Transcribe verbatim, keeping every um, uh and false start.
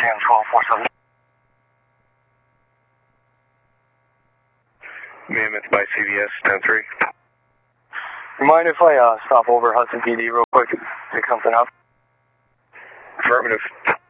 ten twelve four seven. Mammoth by C V S ten three. You mind if I uh, stop over Hudson P D real quick and pick something up? Affirmative.